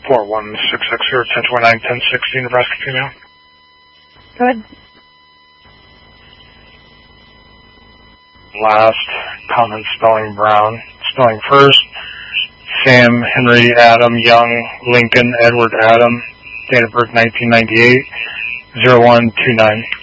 4166 1029 1060 Nebraska female. Good. Last comment spelling Brown. Spelling first, Sam Henry Adam Young Lincoln Edward Adam, date of birth 1998, 0129.